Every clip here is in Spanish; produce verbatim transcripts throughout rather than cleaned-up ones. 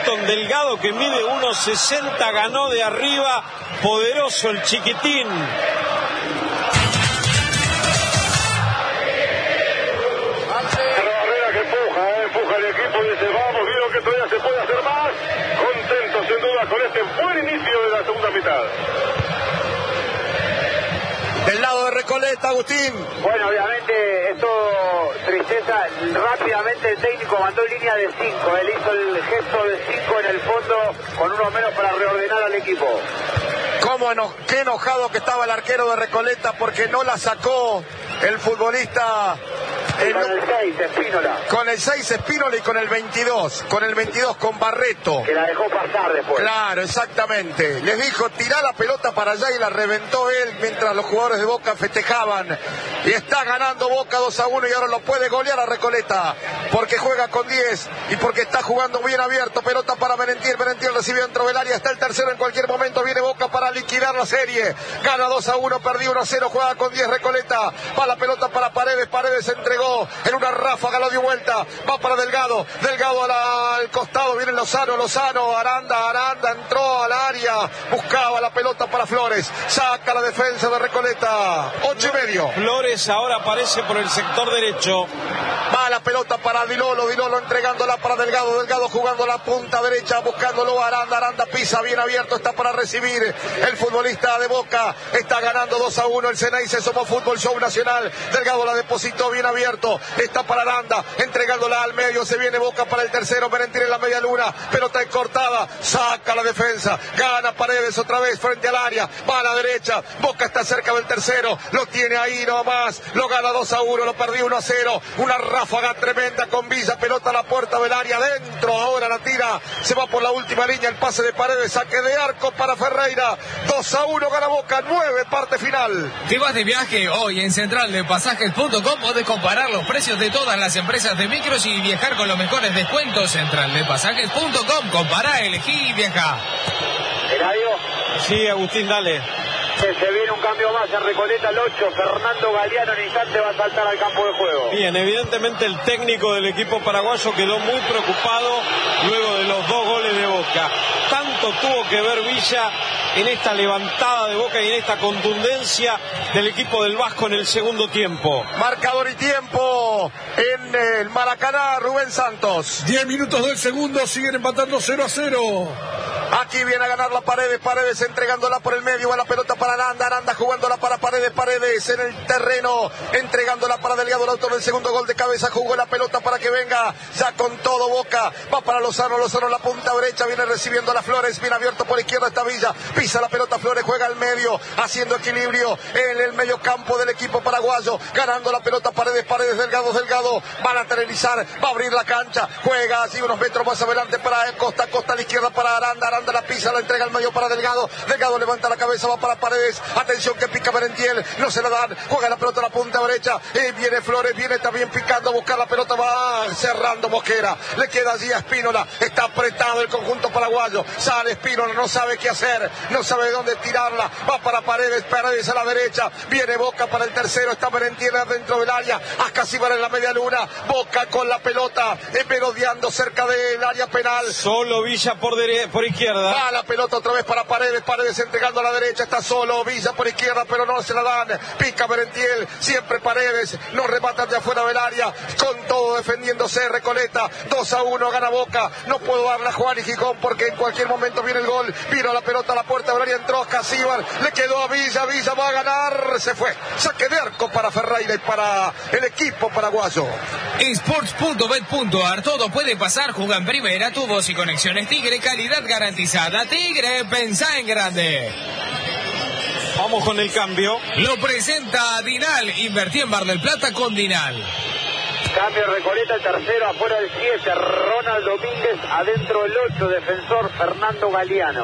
Milton Delgado, que mide uno sesenta, ganó de arriba, poderoso el chiquitín. Empuja el equipo y dice, vamos, vieron que todavía se puede hacer más. Contento sin duda con este buen inicio de la segunda mitad. Del lado de Recoleta, Agustín. Bueno, obviamente esto tristeza. Rápidamente el técnico mandó línea de cinco. Él hizo el gesto de cinco en el fondo con uno menos para reordenar al equipo. Cómo eno qué enojado que estaba el arquero de Recoleta porque no la sacó el futbolista. El, con el seis, Espínola. Con el seis, Espínola, y con el veintidós. Con el veintidós, con Barreto. Que la dejó pasar después. Claro, exactamente. Les dijo, tirá la pelota para allá y la reventó él mientras los jugadores de Boca festejaban. Y está ganando Boca dos a uno y ahora lo puede golear a Recoleta. Porque juega con diez y porque está jugando bien abierto. Pelota para Merentiel. Merentiel recibió dentro del área. Está el tercero en cualquier momento. Viene Boca para liquidar la serie. Gana dos a uno, perdió uno a cero. Juega con diez Recoleta. Va la pelota para Paredes. Paredes se entregó. En una ráfaga la dio vuelta, va para Delgado, Delgado a la, al costado, viene Lozano, Lozano, Aranda, Aranda entró al área, buscaba la pelota para Flores, saca la defensa de Recoleta, ocho y medio. Flores ahora aparece por el sector derecho. Va la pelota para Dilolo, Dilolo entregándola para Delgado, Delgado jugando la punta derecha, buscándolo a Aranda, Aranda pisa bien abierto, está para recibir el futbolista de Boca, está ganando dos a uno el Ceneice, Somos Fútbol Show Nacional, Delgado la depositó bien abierto. Está para Aranda, entregándola al medio, se viene Boca para el tercero, Merentiel en la media luna, pelota cortada, saca la defensa, gana Paredes otra vez frente al área, va a la derecha, Boca está cerca del tercero, lo tiene ahí nomás, lo gana dos a uno, lo perdió uno a cero, una ráfaga tremenda con Villa, pelota a la puerta del área, adentro, ahora la tira, se va por la última línea, el pase de Paredes, saque de arco para Ferreira, dos a uno gana Boca, nueve, parte final. Te vas de viaje hoy en central de pasajes punto com, podés comparar los precios de todas las empresas de micros y viajar con los mejores descuentos. Central de pasajes punto com, compará, elegí y viajá. ¿Eladio? Sí, Agustín, dale. Se, se viene un cambio más en Recoleta, el ocho, Fernando Galeano en instante va a saltar al campo de juego. Bien, evidentemente el técnico del equipo paraguayo quedó muy preocupado luego de los dos goles de Boca. Tanto tuvo que ver Villa en esta levantada de Boca y en esta contundencia del equipo del Vasco en el segundo tiempo. Marcador y tiempo en el Maracaná, Rubén Santos. diez minutos del segundo, siguen empatando cero a cero. Aquí viene a ganar la Paredes, Paredes entregándola por el medio, va la pelota para Aranda, Aranda jugándola para Paredes, Paredes en el terreno, entregándola para Delgado, el autor del segundo gol de cabeza, jugó la pelota para que venga, ya con todo Boca, va para Lozano, Lozano la punta derecha, viene recibiendo a las Flores, bien abierto por izquierda esta Villa, pisa la pelota Flores, juega al medio, haciendo equilibrio en el medio campo del equipo paraguayo, ganando la pelota Paredes, Paredes, Delgado, Delgado, van a lateralizar, va a abrir la cancha, juega así unos metros más adelante para Costa, Costa a la izquierda para Aranda, Aranda la pisa, la entrega al medio para Delgado, Delgado levanta la cabeza, va para Paredes, atención que pica Merentiel, no se la dan, juega la pelota a la punta derecha, y viene Flores, viene también picando a buscar la pelota, va cerrando Mosquera, le queda allí a Espínola, está apretado el conjunto paraguayo, sale Espínola, no sabe qué hacer, no sabe dónde tirarla, va para Paredes, Paredes a la derecha, viene Boca para el tercero, está Merentiel dentro del área, Ascasíbar en la media luna, Boca con la pelota, merodeando cerca del área penal. Solo Villa por, por izquierda. Va la pelota otra vez para Paredes, Paredes entregando a la derecha, está solo Villa por izquierda, pero no se la dan, pica Merentiel, siempre Paredes, no rematan de afuera del área, con todo defendiéndose Recoleta, dos a uno gana Boca, no puedo darle a Juan y Gijón porque en cualquier momento viene el gol, vino la pelota a la puerta del área, entró Ascasíbar, le quedó a Villa, Villa va a ganar, se fue, saque de arco para Ferreira y para el equipo paraguayo. Sports punto bet punto ar, todo puede pasar, juega en primera, tu voz y conexiones Tigre, calidad garantizada. Tigre, pensá en grande. Vamos con el cambio. Lo presenta Dinal, invertí en Mar del Plata con Dinal. Cambio Recoleta, el tercero afuera el siete, Ronald Domínguez, adentro el ocho, defensor Fernando Galeano.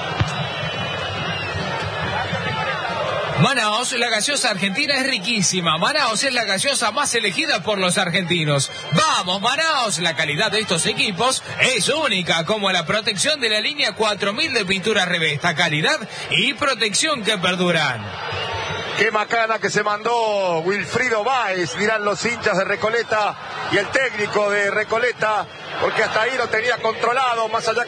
Manaos, la gaseosa argentina es riquísima. Manaos es la gaseosa más elegida por los argentinos. ¡Vamos, Manaos! La calidad de estos equipos es única, como la protección de la línea cuatro mil de pintura Revesta. Calidad y protección que perduran. Qué macana que se mandó Wilfrido Báez, dirán los hinchas de Recoleta y el técnico de Recoleta, porque hasta ahí lo tenía controlado, más allá que